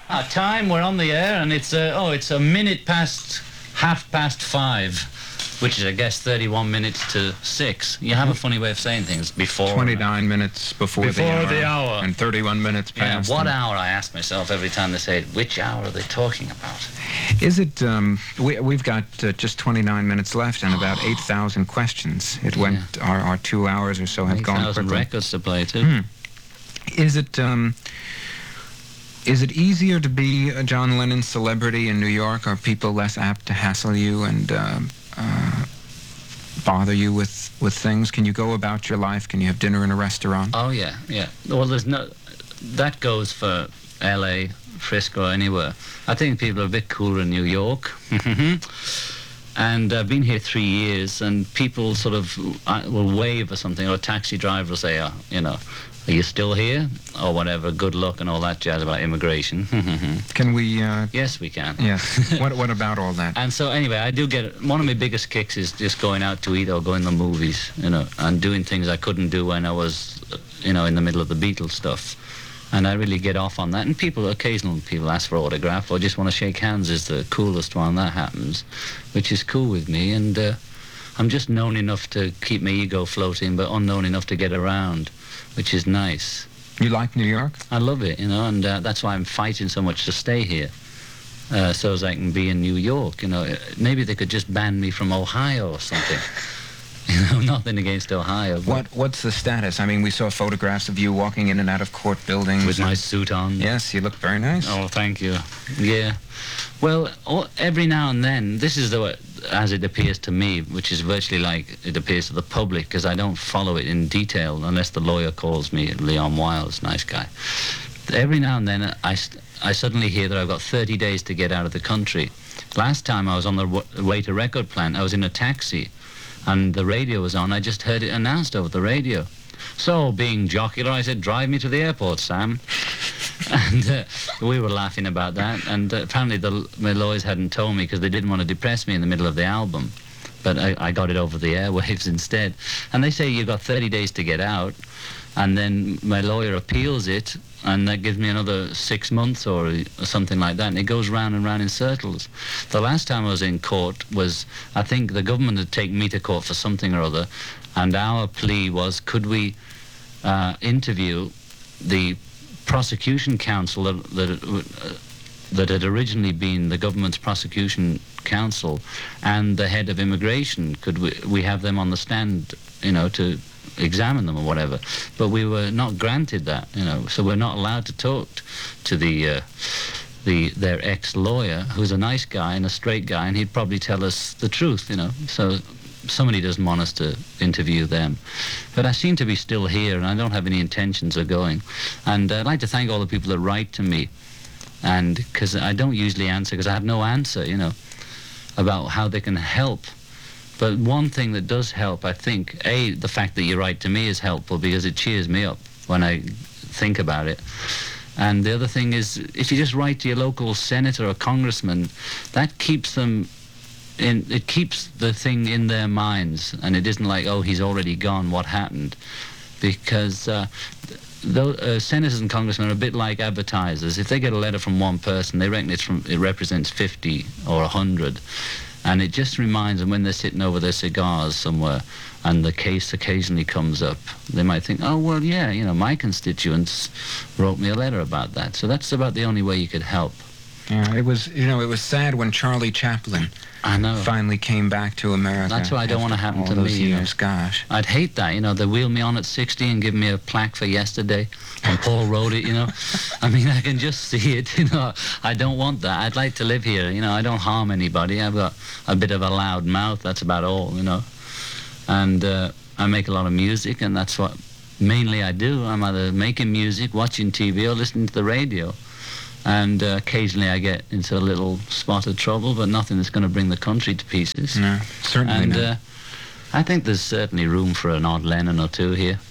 Time, we're on the air, and it's it's a minute past 5:30, which is, I guess, 31 minutes to 6. You have a funny way of saying things. Before 29 minutes before the hour. And 31 minutes past. Yeah, what hour, I ask myself every time they say it. Which hour are they talking about? Is it, we've got just 29 minutes left and about 8,000 questions. It went, our 2 hours or so have gone quickly. 8,000 records to play, too. Is it easier to be a John Lennon celebrity in New York? Are people less apt to hassle you and bother you with things? Can you go about your life? Can you have dinner in a restaurant? Oh, yeah. Well, that goes for L.A., Frisco, anywhere. I think people are a bit cooler in New York. And I've been here 3 years, and people sort of will wave or something, or a taxi driver will say, are you still here? Or whatever, good luck and all that jazz about immigration. Can we... Yes, we can. Yes. What about all that? And so, anyway, I do get... One of my biggest kicks is just going out to eat or going to the movies, and doing things I couldn't do when I was, in the middle of the Beatles stuff. And I really get off on that. And occasional people ask for autograph or just want to shake hands is the coolest one that happens, which is cool with me. And I'm just known enough to keep my ego floating, but unknown enough to get around, which is nice. You like New York? I love it, and that's why I'm fighting so much to stay here, so as I can be in New York. Maybe they could just ban me from Ohio or something. Nothing against Ohio. What's the status? I mean, we saw photographs of you walking in and out of court buildings. With my suit on. Yes, you look very nice. Oh, thank you. Yeah. Well, every now and then, this is as it appears to me, which is virtually like it appears to the public, because I don't follow it in detail unless the lawyer calls me, Leon Wiles, nice guy. Every now and then, I suddenly hear that I've got 30 days to get out of the country. Last time I was on the way to record plant, I was in a taxi, and the radio was on. I just heard it announced over the radio. So, being jocular, I said, drive me to the airport, Sam. And we were laughing about that. And apparently my lawyers hadn't told me because they didn't want to depress me in the middle of the album. But I got it over the airwaves instead. And they say you've got 30 days to get out. And then my lawyer appeals it, and that gives me another 6 months or something like that, and it goes round and round in circles. The last time I was in court was, I think the government had taken me to court for something or other, and our plea was, could we interview the prosecution counsel that had originally been the government's prosecution counsel and the head of immigration? Could we have them on the stand, to examine them or whatever? But we were not granted that, so we're not allowed to talk to their ex-lawyer, who's a nice guy and a straight guy, and he'd probably tell us the truth, so somebody doesn't want us to interview them. But I seem to be still here, and I don't have any intentions of going. And I'd like to thank all the people that write to me, and because I don't usually answer, because I have no answer, about how they can help. But one thing that does help, I think, the fact that you write to me is helpful because it cheers me up when I think about it. And the other thing is, if you just write to your local senator or congressman, that keeps them it keeps the thing in their minds, and it isn't like, oh, he's already gone, what happened? Because senators and congressmen are a bit like advertisers. If they get a letter from one person, they reckon it represents 50 or 100. And it just reminds them when they're sitting over their cigars somewhere and the case occasionally comes up, they might think, oh, well, yeah, my constituents wrote me a letter about that. So that's about the only way you could help. Yeah, it was sad when Charlie Chaplin finally came back to America. That's what I don't want to happen to me. Years. Gosh. I'd hate that, they wheel me on at 60 and give me a plaque for yesterday, and Paul wrote it, I mean, I can just see it, I don't want that. I'd like to live here, I don't harm anybody. I've got a bit of a loud mouth, that's about all, And I make a lot of music, and that's what mainly I do. I'm either making music, watching TV, or listening to the radio. And occasionally I get into a little spot of trouble, but nothing that's going to bring the country to pieces. No, certainly not. I think there's certainly room for an odd Lennon or two here.